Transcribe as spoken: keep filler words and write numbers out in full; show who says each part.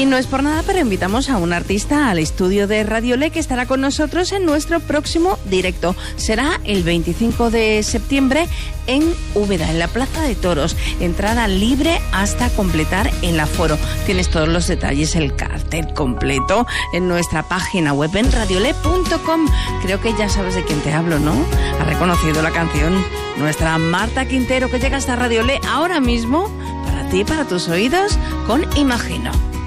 Speaker 1: no es por nada, pero invitamos a un artista al estudio de Radiolé que estará con nosotros en nuestro próximo directo. Será el veinticinco de septiembre en Úbeda, en la Plaza de Toros. Entrada libre hasta completar el aforo. Tienes todos los detalles, el cartel completo en nuestra página web en radiolé punto com. Creo que ya sabes de quién te hablo, ¿no? Ha reconocido la canción nuestra Marta Quintero, que llega hasta Radiolé ahora mismo para ti, para tus oídos, con Imagino.